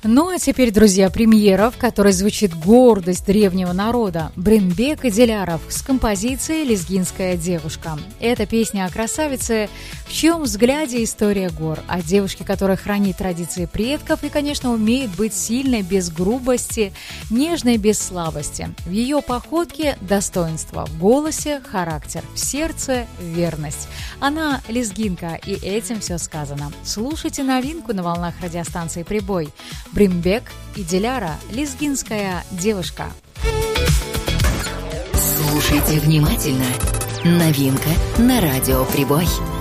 Ну а теперь, друзья, премьера, в которой звучит гордость древнего народа. Брымбек Идиляров с композицией «Лезгинская девушка». Это песня о красавице, в чьем взгляде история гор, о девушке, которая хранит традиции предков и, конечно, умеет быть сильной без грубости, нежной без слабости. В ее походке достоинство, в голосе характер, в сердце верность. Она лезгинка, и этим все сказано. Слушайте новинку на волнах радиостанции «Прибой». Брымбек Идиляра, «Лезгинская девушка». Слушайте внимательно. Новинка на радио «Прибой».